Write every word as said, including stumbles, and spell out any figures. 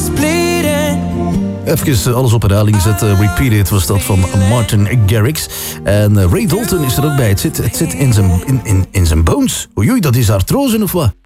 Even alles op herhaling zetten. Repeat It was dat van Martin Garrix. En Ray Dalton is er ook bij. Het zit, het zit in, zijn, in, in, in zijn bones. Oei, dat is artrose of wat?